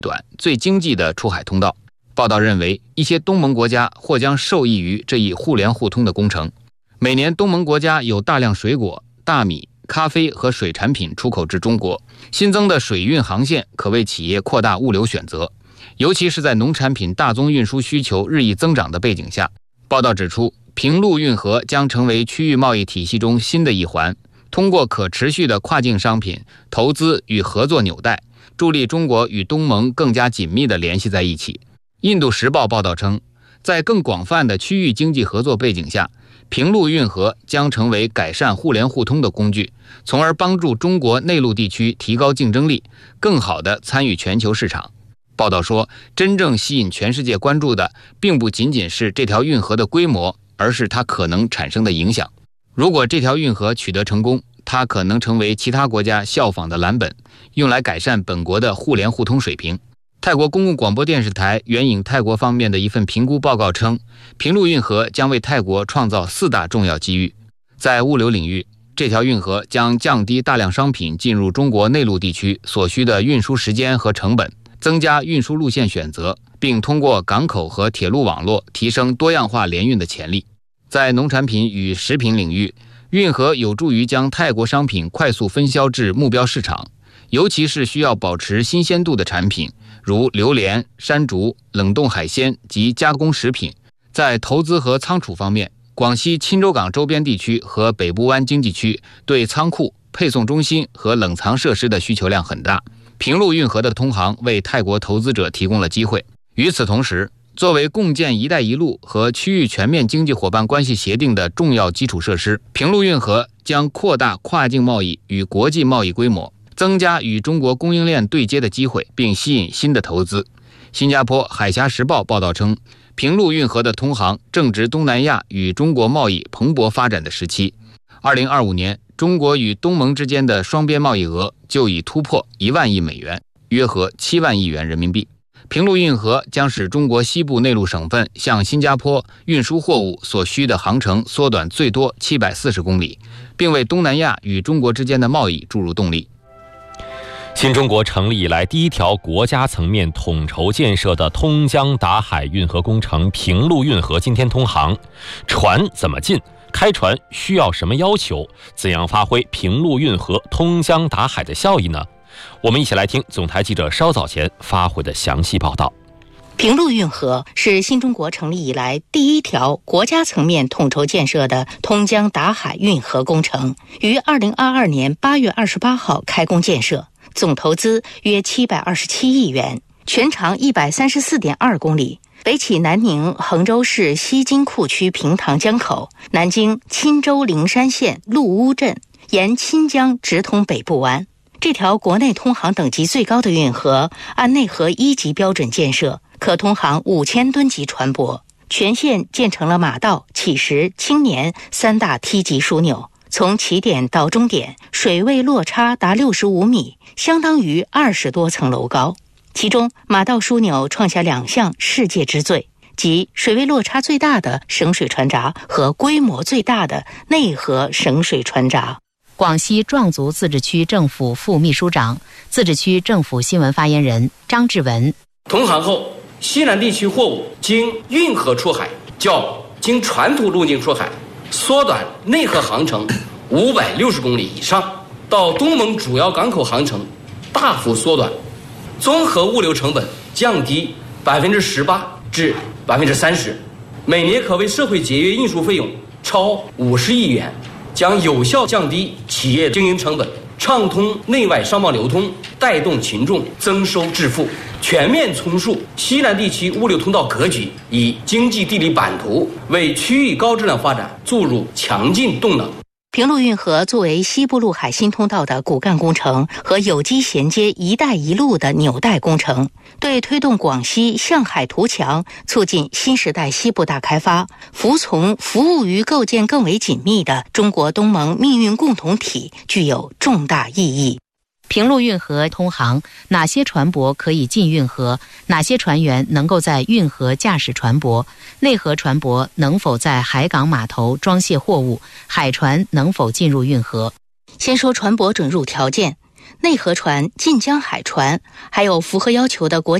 短、最经济的出海通道。报道认为，一些东盟国家或将受益于这一互联互通的工程。每年东盟国家有大量水果、大米、咖啡和水产品出口至中国，新增的水运航线可为企业扩大物流选择，尤其是在农产品大宗运输需求日益增长的背景下。报道指出，平陆运河将成为区域贸易体系中新的一环，通过可持续的跨境商品、投资与合作纽带，助力中国与东盟更加紧密地联系在一起。印度时报报道称，在更广泛的区域经济合作背景下，平陆运河将成为改善互联互通的工具，从而帮助中国内陆地区提高竞争力，更好地参与全球市场。报道说，真正吸引全世界关注的并不仅仅是这条运河的规模，而是它可能产生的影响。如果这条运河取得成功，它可能成为其他国家效仿的蓝本，用来改善本国的互联互通水平。泰国公共广播电视台援引泰国方面的一份评估报告称，平陆运河将为泰国创造4大重要机遇。在物流领域，这条运河将降低大量商品进入中国内陆地区所需的运输时间和成本，增加运输路线选择，并通过港口和铁路网络提升多样化联运的潜力。在农产品与食品领域，运河有助于将泰国商品快速分销至目标市场，尤其是需要保持新鲜度的产品，如榴莲、山竹、冷冻海鲜及加工食品。在投资和仓储方面，广西钦州港周边地区和北部湾经济区对仓库、配送中心和冷藏设施的需求量很大。平陆运河的通航为泰国投资者提供了机会。与此同时，作为共建“一带一路”和区域全面经济伙伴关系协定的重要基础设施，平陆运河将扩大跨境贸易与国际贸易规模，增加与中国供应链对接的机会，并吸引新的投资。新加坡海峡时报报道称，平陆运河的通航正值东南亚与中国贸易蓬勃发展的时期。2025年，中国与东盟之间的双边贸易额就已突破1万亿美元，约合7万亿元人民币。平陆运河将使中国西部内陆省份向新加坡运输货物所需的航程缩短最多740公里，并为东南亚与中国之间的贸易注入动力。 新中国成立以来第一条国家层面统筹建设的通江达海运河工程平陆运河今天通航，船怎么进？开船需要什么要求？怎样发挥平陆运河通江达海的效益呢？我们一起来听总台记者稍早前发回的详细报道。 平陆运河是新中国成立以来第一条国家层面统筹建设的通江达海运河工程，于2022年8月28号开工建设，总投资约727亿元，全长134.2公里，北起南宁衡州市西津库区平塘江口，南经钦州灵山县陆乌镇，沿钦江直通北部湾。这条国内通航等级最高的运河按内河1级标准建设，可通航5000吨级船舶，全线建成了马道、起石、青年3大梯级枢纽，从起点到终点水位落差达65米，相当于20多层楼高。其中马道枢纽创下2项世界之最，即水位落差最大的省水船闸和规模最大的内河省水船闸。 广西壮族自治区政府副秘书长、自治区政府新闻发言人张志文： 通航后，西南地区货物经运河出海较经传统路径出海缩短内河航程560公里以上，到东盟主要港口航程大幅缩短，综合物流成本降低18%至30%，每年可为社会节约运输费用超50亿元，将有效降低企业经营成本，畅通内外商贸流通，带动群众增收致富，全面重塑西南地区物流通道格局，以经济地理版图为区域高质量发展注入强劲动能。 平陆运河作为西部陆海新通道的骨干工程和有机衔接“一带一路”的纽带工程，对推动广西向海图强、促进新时代西部大开发、服务于构建更为紧密的中国东盟命运共同体具有重大意义。 平陆运河通航，哪些船舶可以进运河？哪些船员能够在运河驾驶船舶？内河船舶能否在海港码头装卸货物？海船能否进入运河？ 先说船舶准入条件。 内河船、晋江海船，还有符合要求的国